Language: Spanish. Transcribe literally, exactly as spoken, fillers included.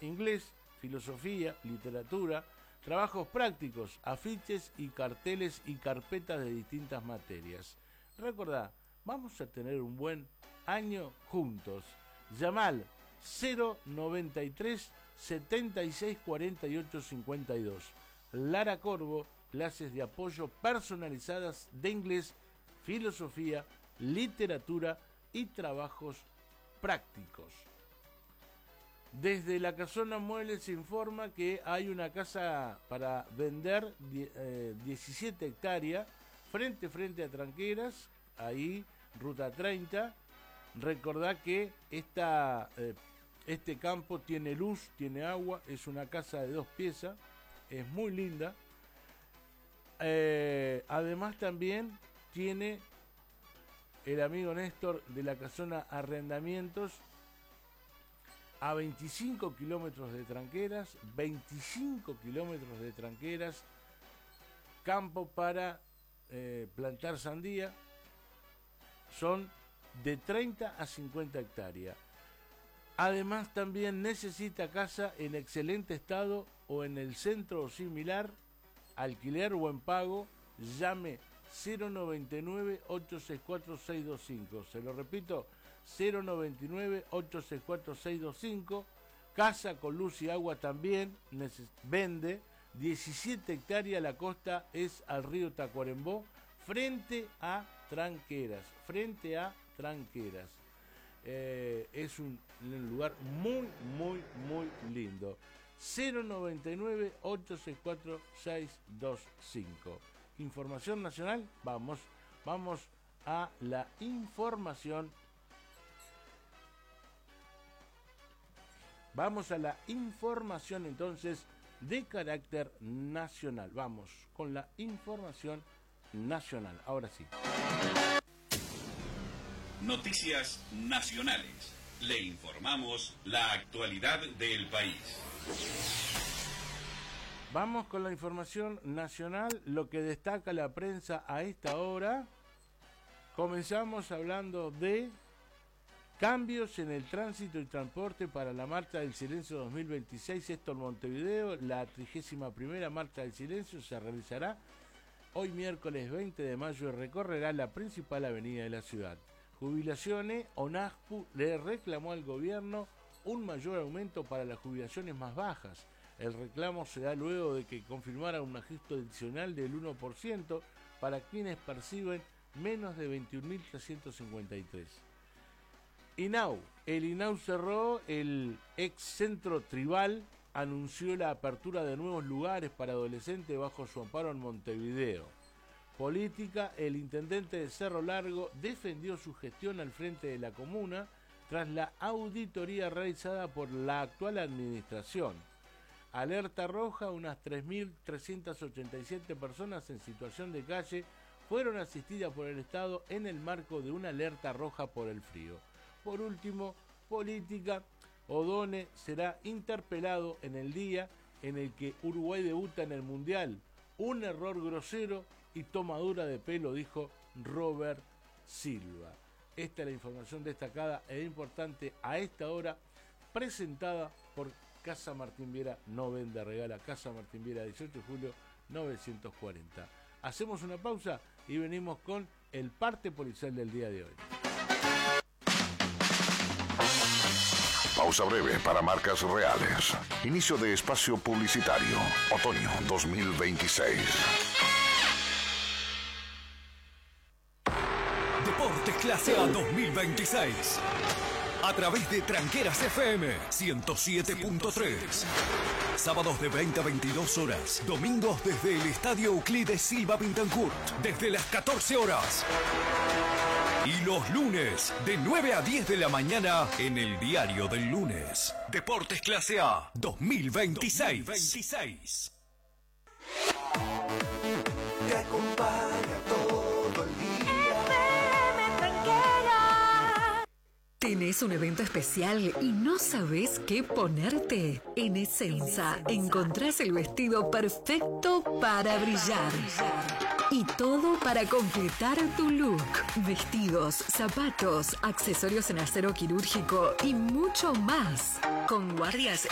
inglés, filosofía, literatura, trabajos prácticos, afiches y carteles y carpetas de distintas materias. Recordá, vamos a tener un buen año juntos. Llama al cero noventa y tres, setenta y seis, cuarenta y ocho, cincuenta y dos. Lara Corvo, clases de apoyo personalizadas de inglés, filosofía, literatura y trabajos prácticos. Desde la Casona Muebles se informa que hay una casa para vender, eh, diecisiete hectáreas, frente frente a Tranqueras, ahí, ruta treinta. Recordá que esta, eh, este campo tiene luz, tiene agua, es una casa de dos piezas, es muy linda. Eh, además también tiene el amigo Néstor de la Casona Arrendamientos a veinticinco kilómetros de Tranqueras, veinticinco kilómetros de Tranqueras, campo para eh, plantar sandía, son de treinta a cincuenta hectáreas. Además también necesita casa en excelente estado o en el centro o similar, alquiler o en pago. Llame cero noventa y nueve, ocho seis cuatro, seis dos cinco. Se lo repito, cero noventa y nueve, ocho seis cuatro, seis dos cinco. Casa con luz y agua también neces- vende. diecisiete hectáreas, la costa es al río Tacuarembó, frente a Tranqueras, frente a Tranqueras. Eh, es un, un lugar muy, muy, muy lindo. cero noventa y nueve, ocho seis cuatro, seis dos cinco. Información nacional, vamos, vamos a la información. Vamos a la información entonces de carácter nacional. Vamos con la información nacional. Ahora sí. Noticias nacionales. Le informamos la actualidad del país. Vamos con la información nacional, lo que destaca la prensa a esta hora. Comenzamos hablando de cambios en el tránsito y transporte para la Marcha del Silencio dos mil veintiséis. Esto en Montevideo, la trigésima primera Marcha del Silencio se realizará hoy miércoles veinte de mayo y recorrerá la principal avenida de la ciudad. Jubilaciones, ONASPU le reclamó al gobierno un mayor aumento para las jubilaciones más bajas. El reclamo se da luego de que confirmara un ajuste adicional del uno por ciento para quienes perciben menos de veintiún mil trescientos cincuenta y tres. INAU. El INAU cerró, el ex centro tribal anunció la apertura de nuevos lugares para adolescentes bajo su amparo en Montevideo. Política. El intendente de Cerro Largo defendió su gestión al frente de la comuna tras la auditoría realizada por la actual administración. Alerta roja, unas tres mil trescientas ochenta y siete personas en situación de calle fueron asistidas por el Estado en el marco de una alerta roja por el frío. Por último, política. O'Donnell será interpelado en el día en el que Uruguay debuta en el Mundial. Un error grosero y tomadura de pelo, dijo Robert Silva. Esta es la información destacada e importante a esta hora, presentada por Casa Martín Viera. No vende, regala. Casa Martín Viera, dieciocho de julio novecientos cuarenta. Hacemos una pausa y venimos con el parte policial del día de hoy. Pausa breve para marcas reales. Inicio de espacio publicitario. Otoño dos mil veintiséis. Deportes Clase A dos mil veintiséis. A través de Tranqueras F M ciento siete punto tres. Sábados de veinte a veintidós horas. Domingos desde el Estadio Euclides Silva Pintancourt. Desde las catorce horas. Y los lunes, de nueve a diez de la mañana, en el Diario del Lunes. Deportes Clase A dos mil veintiséis. dos mil veintiséis. Te acompaña todo el día. ¿Tenés un evento especial y no sabés qué ponerte? En Essenza encontrás el vestido perfecto para brillar. Y todo para completar tu look. Vestidos, zapatos, accesorios en acero quirúrgico y mucho más. Con guardias